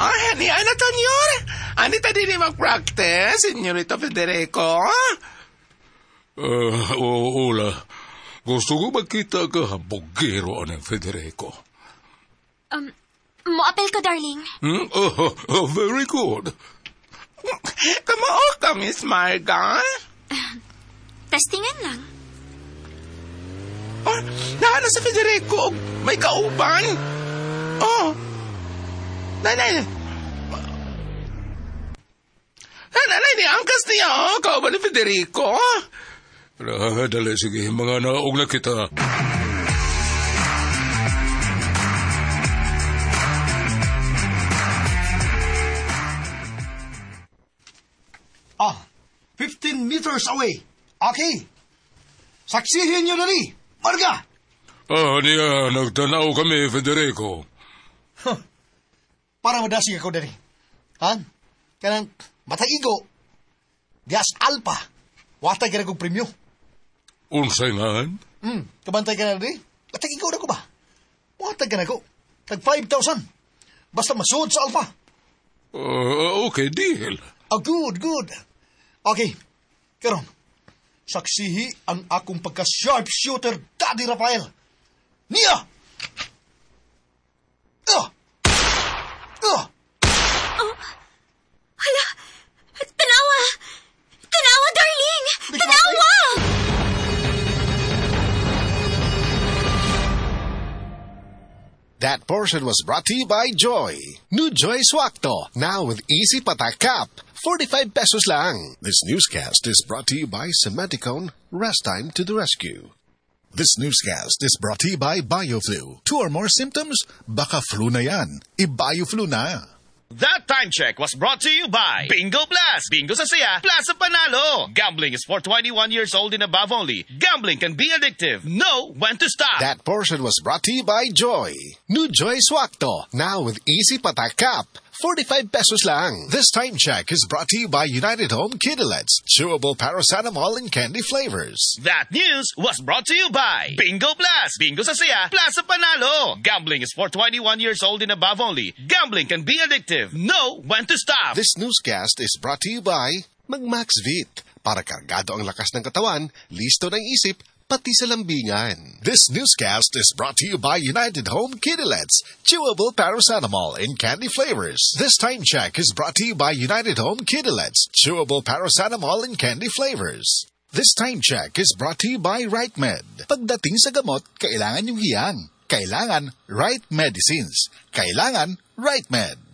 Ni Ana Tanyor. Anita din mag-practice, Senyorito Federico. Ola. Gusto ko magkita ka, bugero ng Federico. Moapel ko, darling. Very good. Kamao ka, Miss Marga? Testingan lang. Naana sa Federico, may kauban. Nanay. Nanay ni angkas niya, kauban ni Federico. Dali, sige, mga naog na kita. Ah, 15 meters away. Okay. Saksihin niyo dali. Marga! Niya, nagtanaw kami, Federico. Para madasig ako dali. Kanang mataigo. Gas alpha. Watay ka na kong premyo. Unsay ngan? Kabantay ka na dali. Mataigo na ko ba? Watay ka na ko. Tag 5,000. Basta masud sa alpha. Okay, deal. Good. Okay. Karon, saksihi ang akong pagka-sharpshooter, Daddy Rafael. Nia! Hala! Tanawa! Tanawa, darling! Tanawa! That portion was brought to you by Joy. New Joy Swakto, now with easy patak cap. 45 pesos lang. This newscast is brought to you by Cementicone. Rest time to the rescue. This newscast is brought to you by BioFlu. 2 or more symptoms? Baka flu na yan. I-BioFlu na. That time check was brought to you by Bingo Blast. Bingo sa saya, Plaza Panalo. Gambling is for 21 years old and above only. Gambling can be addictive. Know when to stop. That portion was brought to you by Joy. New Joy Swakto, now with easy patak cap. 45 pesos lang. This time check is brought to you by United Home Kidulets. Chewable paracetamol and candy flavors. That news was brought to you by Bingo Blast. Bingo sa saya, Plaza Panalo. Gambling is for 21 years old and above only. Gambling can be addictive. Know when to stop. This newscast is brought to you by Mag-Maxvit. Para kargado ang lakas ng katawan, listo ng isip, pati sa lambingan. This newscast is brought to you by United Home Kidulets. Chewable paracetamol in candy flavors. This time check is brought to you by United Home Kidulets. Chewable paracetamol in candy flavors. This time check is brought to you by RightMed. Pagdating sa gamot, kailangan yung hiyang. Kailangan Right Medicines. Kailangan RightMed.